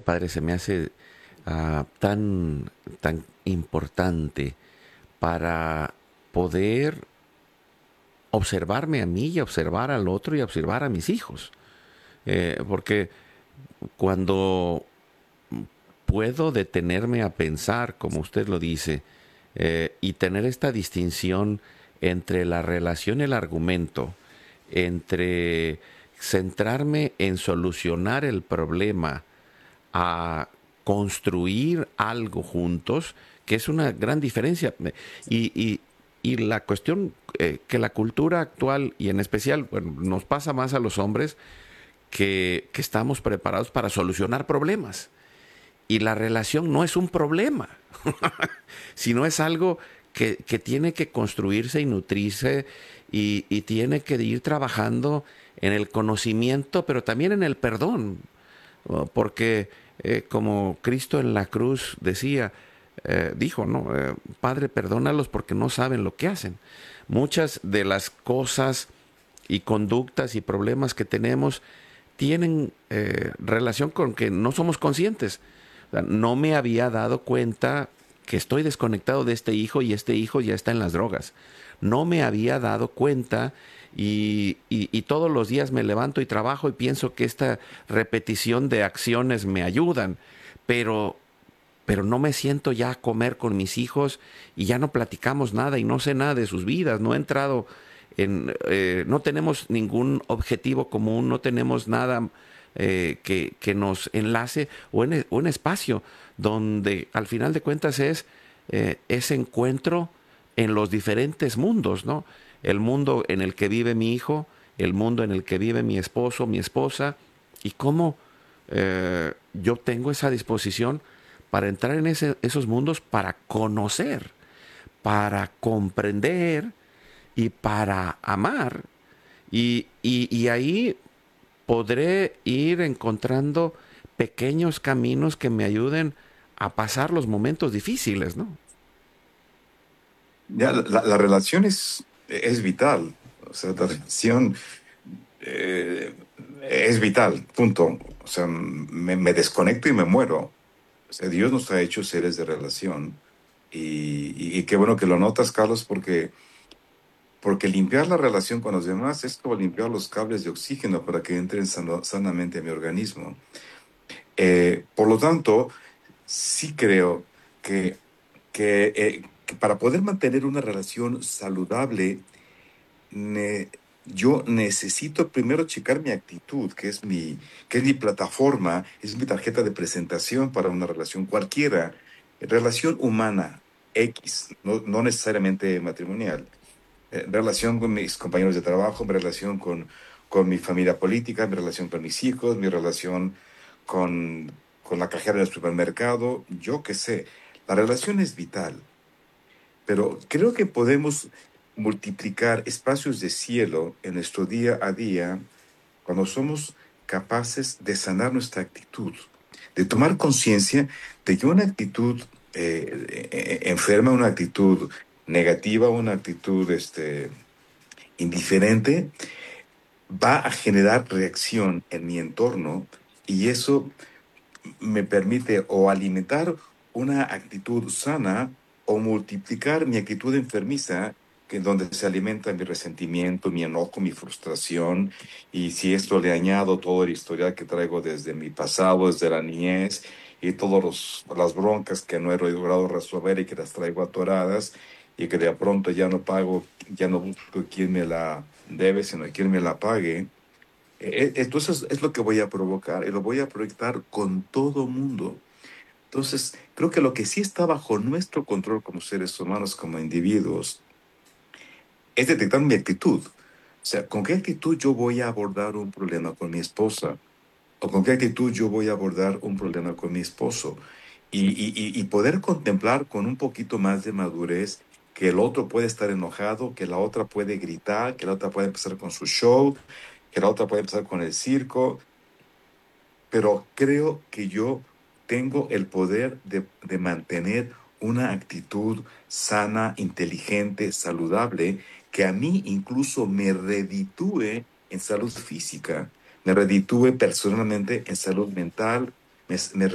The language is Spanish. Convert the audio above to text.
padre, se me hace tan importante para poder observarme a mí y observar al otro y observar a mis hijos. Porque cuando puedo detenerme a pensar, como usted lo dice, y tener esta distinción entre la relación y el argumento, entre centrarme en solucionar el problema a construir algo juntos, que es una gran diferencia. Y, y, y la cuestión que la cultura actual, y en especial, bueno, nos pasa más a los hombres, que estamos preparados para solucionar problemas. Y la relación no es un problema, sino es algo que tiene que construirse y nutrirse y tiene que ir trabajando en el conocimiento, pero también en el perdón. Porque como Cristo en la cruz decía, dijo, ¿no? Padre, perdónalos porque no saben lo que hacen. Muchas de las cosas y conductas y problemas que tenemos tienen relación con que no somos conscientes. O sea, no me había dado cuenta que estoy desconectado de este hijo y este hijo ya está en las drogas. No me había dado cuenta y todos los días me levanto y trabajo y pienso que esta repetición de acciones me ayudan, pero, pero no me siento ya a comer con mis hijos y ya no platicamos nada y no sé nada de sus vidas, no he entrado no tenemos ningún objetivo común, no tenemos nada que nos enlace o en un espacio donde al final de cuentas es ese encuentro en los diferentes mundos, ¿no? El mundo en el que vive mi hijo, el mundo en el que vive mi esposo, mi esposa, y cómo yo tengo esa disposición para entrar en esos mundos, para conocer, para comprender y para amar. Y ahí podré ir encontrando pequeños caminos que me ayuden a pasar los momentos difíciles, ¿no? Ya, la relación es vital. O sea, la relación eh, es vital, punto. O sea, me desconecto y me muero. O sea, Dios nos ha hecho seres de relación. Y qué bueno que lo notas, Carlos, porque limpiar la relación con los demás es como limpiar los cables de oxígeno para que entren sanamente a mi organismo. Por lo tanto, sí creo que para poder mantener una relación saludable, ne- yo necesito primero checar mi actitud, que es mi plataforma, es mi tarjeta de presentación para una relación cualquiera, relación humana, X, no necesariamente matrimonial, relación con mis compañeros de trabajo, mi relación con mi familia política, mi relación con mis hijos, mi relación con la cajera del supermercado, yo qué sé. La relación es vital, pero creo que podemos multiplicar espacios de cielo en nuestro día a día cuando somos capaces de sanar nuestra actitud, de tomar conciencia de que una actitud enferma, una actitud negativa, una actitud indiferente, va a generar reacción en mi entorno y eso me permite o alimentar una actitud sana o multiplicar mi actitud enfermiza, que en donde se alimenta mi resentimiento, mi enojo, mi frustración. Y si esto le añado todo el historial que traigo desde mi pasado, desde la niñez, y todas las broncas que no he logrado resolver y que las traigo atoradas, y que de pronto ya no pago, ya no busco quién me la debe, sino quién me la pague. Entonces es lo que voy a provocar y lo voy a proyectar con todo mundo. Entonces, creo que lo que sí está bajo nuestro control como seres humanos, como individuos, es detectar mi actitud. O sea, ¿con qué actitud yo voy a abordar un problema con mi esposa? ¿O con qué actitud yo voy a abordar un problema con mi esposo? Y poder contemplar con un poquito más de madurez que el otro puede estar enojado, que la otra puede gritar, que la otra puede empezar con su show, que la otra puede empezar con el circo, pero creo que yo tengo el poder de mantener una actitud sana, inteligente, saludable, que a mí incluso me reditúe en salud física, me reditúe personalmente en salud mental, me